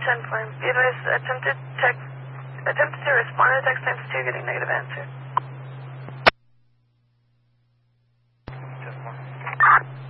10 for him. Be advised, attempted to respond to text times 2, getting negative answer.